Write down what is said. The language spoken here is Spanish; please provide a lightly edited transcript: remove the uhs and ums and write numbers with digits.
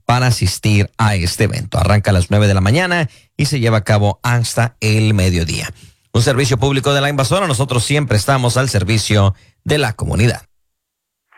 para asistir a este evento. Arranca a las 9 de la mañana y se lleva a cabo hasta el mediodía. Un servicio público de La Invasora. Nosotros siempre estamos al servicio de la comunidad.